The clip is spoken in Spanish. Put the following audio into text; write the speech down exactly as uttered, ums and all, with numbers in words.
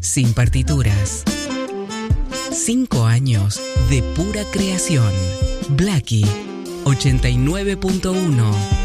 sin partituras. Cinco años de pura creación. Blackie ochenta y nueve punto uno